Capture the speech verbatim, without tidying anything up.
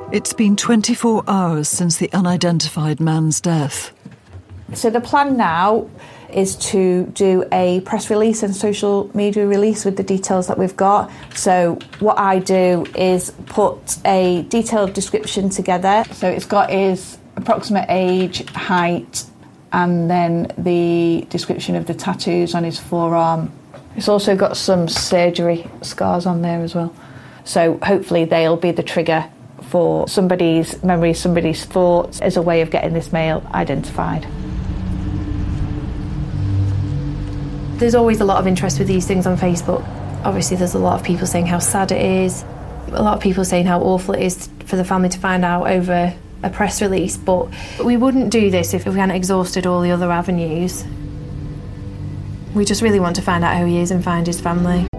It's been twenty-four hours since the unidentified man's death. So the plan now is to do a press release and social media release with the details that we've got. So what I do is put a detailed description together. So it's got his approximate age, height, and then the description of the tattoos on his forearm. It's also got some surgery scars on there as well. So hopefully they'll be the trigger for somebody's memory, somebody's thoughts, as a way of getting this male identified. There's always a lot of interest with these things on Facebook. Obviously there's a lot of people saying how sad it is, a lot of people saying how awful it is for the family to find out over a press release, but we wouldn't do this if we hadn't exhausted all the other avenues. We just really want to find out who he is and find his family.